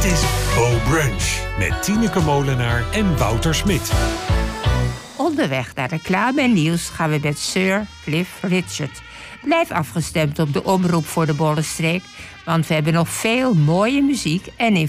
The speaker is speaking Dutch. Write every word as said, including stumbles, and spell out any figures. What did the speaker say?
is Bo Brunch met Tineke Molenaar en Wouter Smit. Onderweg naar reclame en nieuws gaan we met Sir Cliff Richard. Blijf afgestemd op de omroep voor de Bollenstreek, want we hebben nog veel mooie muziek en informatie.